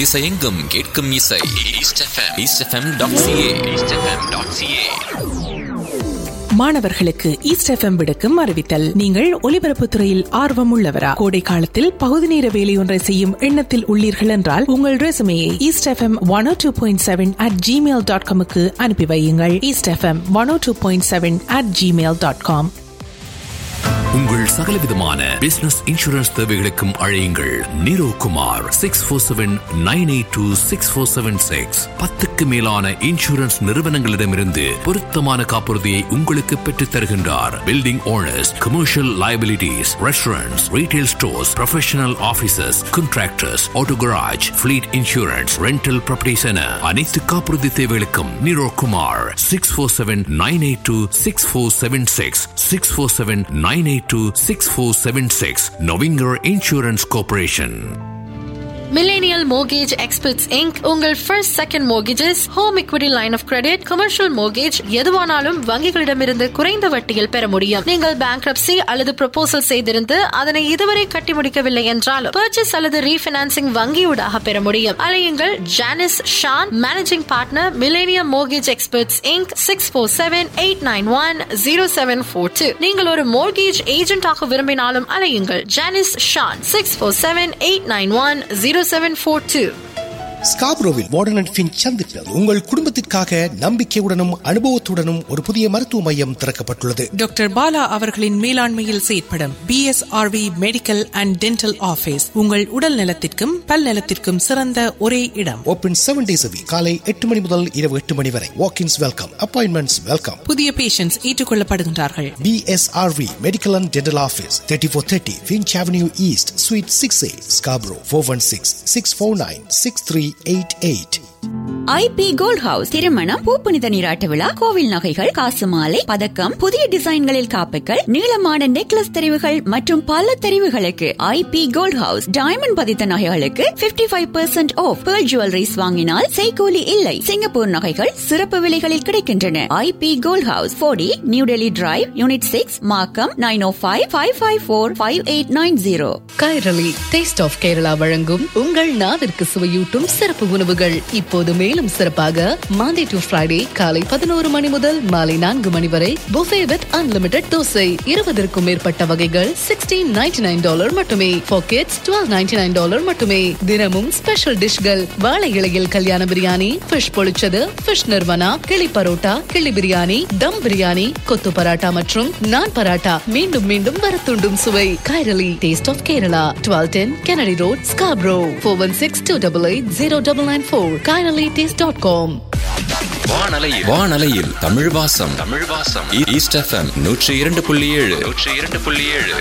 திசையெங்கும் கேட்கும் இசை eastfm.ca. மாணவர்களுக்கு ஈஸ்ட் எஃப்எம் விடுக்கும் அறிவித்தல். நீங்கள் ஒலிபரப்பு துறையில் ஆர்வம் உள்ளவரா? கோடை காலத்தில் பகுதி நேர வேலையொன்றை செய்யும் எண்ணத்தில் உள்ளீர்கள் என்றால் உங்கள் ரெசுமையை eastfm 102.7 @gmail.com அனுப்பி வையுங்கள். eastfm 102.7 @gmail.com. உங்கள் சகலவிதமான பிசினஸ் இன்சூரன்ஸ் தேவைகளுக்கும் அழையுங்கள் நீரோ குமார் 647-982-6476. 10க்கு மேலான இன்சூரன்ஸ் நிறுவனங்களிடமிருந்து பொருத்தமான காப்புறுதியை உங்களுக்கு பெற்றுத் தருகின்றார். Building owners, commercial liabilities, restaurants, retail stores, professional offices, contractors, auto garage, fleet insurance, rental properties என அனைத்து காப்புறுதி தேவைகளுக்கும் நீரோ Kumar 647-982-6476. 647-982-6476. Novinger Insurance Corporation. Millennial Mortgage Experts Inc. உங்கள் first second mortgages, home equity line of credit, commercial mortgage எதுவானாலும் வங்கிகளிடமிருந்து குறைந்த வட்டியில் பெற முடியும். நீங்கள் bankruptcy அல்லது proposal செய்திருந்து அதனை இதுவரை கட்டி முடிக்கவில்லை என்றாலும் purchase அல்லது refinancing வங்கியூடாக பெற முடியும். அலையுங்கள் Janice Shawn, managing partner, Millennium Mortgage Experts Inc. 647-891-0742. நீங்கள் ஒரு mortgage agent ஆக விரும்பினாலும் அலையுங்கள் Janice Shawn 647-891-0742. ஸ்காப்ரோவில் warden and Finch சந்திப்பில் உங்கள் குடும்பத்திற்காக நம்பிக்கையுடனும் அனுபவத்துடனும் ஒரு புதிய மருத்துவ மையம் திறக்கப்பட்டுள்ளது. டாக்டர் பாலா அவர்களின் மேலாண்மையில் செயற்படும் BSRV medical and dental office உங்கள் உடல் நலத்திற்கும் பல் நலத்திற்கும் சிறந்த ஒரே இடம். Open 7 days a week. காலை 8 மணி முதல் இரவு 8 மணி வரை. வாக்-இன்ஸ் வெல்கம், அப்பாயின்மெண்ட்ஸ் வெல்கம். புதிய patients ஏற்றுக்கொள்ளப்படுகின்றார்கள். BSRV medical and dental office 3430 Finch Avenue East, Suite 6A, Scarborough 416-649-6388. IP Gold House திருமணம், பூப்புனித நீராட்ட விழா, கோவில் நகைகள், காசு மாலை, பதக்கம், புதிய டிசைன்களில் காப்புகள், நீளமான நெக்லஸ் தெரிவுகள் மற்றும் பல தெரிவுகளுக்கு IP Gold House. டைமண்ட் பதித்த நகைகளுக்கு 55% ஆஃப். Pearl jewelries வாங்கினால் செய்கூலி இல்லை. சிங்கப்பூர் நகைகள் சிறப்பு விலைகளில் கிடைக்கின்றன. IP Gold House 40 New Delhi Drive, Unit 6, Markham 905-554-5890. Kairali taste of Kerala வழங்கும் உங்கள் நாவிற்கு சுவையூட்டும் சிறப்பு உணவுகள் இப்போது மேலும் சிறப்பாக மாண்டே டு ஃப்ரைடே காலை 11 மணி முதல் மாலை 4 மணி வரை புஃபே வித் அன்லிமிடெட் தோசை. 20க்கும் மேற்பட்ட வகைகள் $16.99 மட்டுமே. ஃபார் கிட்ஸ் $12.99 மட்டுமே. தினமும் ஸ்பெஷல் டிஷ்கள், வாழை இலையில் கல்யாண பிரியாணி, ஃபிஷ் பொழிச்சது, ஃபிஷ் நிர்வனா, கிளி பரோட்டா, கிளி பிரியாணி, தம் பிரியாணி, கொத்து பராட்டா மற்றும் நான் பராட்டா. மீண்டும் மீண்டும் வரத்துண்டும் சுவை. Kairali taste of Kerala, 1210 Kennedy Road, Scarborough. 416-288-0994. KairaliTaste.com. வானலையில் தமிழ் வாசம். East FM 102.7.